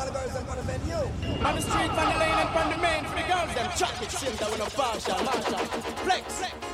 the girls them on the venue. On the street, on the lane, and on the main for the girls them. Chuck it, shit, that we no partial. Flex.